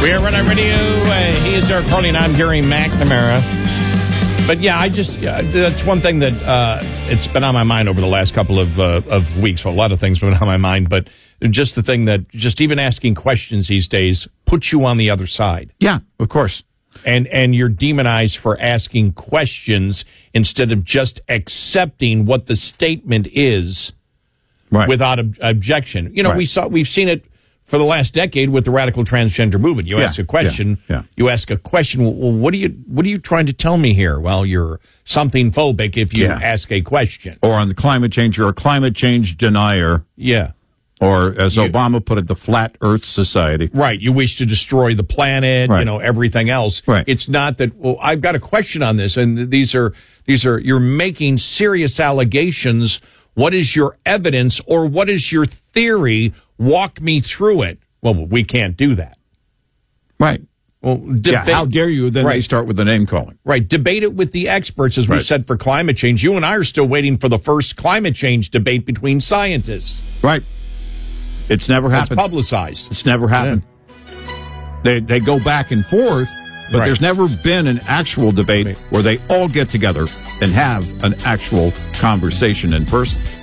We are Red Eye Radio. He is Eric Harley, and I'm Gary McNamara. But yeah, that's one thing that it's been on my mind over the last couple of weeks. Well, a lot of things have been on my mind, but just the thing that just even asking questions these days puts you on the other side. Yeah, of course. And you're demonized for asking questions instead of just accepting what the statement is without objection. You know, we've seen it for the last decade with the radical transgender movement. You ask a question. You ask a question. Well, what are you trying to tell me here? Well, you're something phobic if you ask a question. Or on the climate change, you're a climate change denier. Yeah. Or, as Obama put it, the Flat Earth Society. Right. You wish to destroy the planet, everything else. Right. It's not that, well, I've got a question on this, and these are you're making serious allegations. What is your evidence or what is your theory? Walk me through it. Well, we can't do that. Right. Well, how dare you? Then they start with the name calling. Right. Debate it with the experts, as we said, for climate change. You and I are still waiting for the first climate change debate between scientists. Right. It's never happened. It's publicized. It's never happened. Yeah. They go back and forth, but there's never been an actual debate where they all get together and have an actual conversation in person.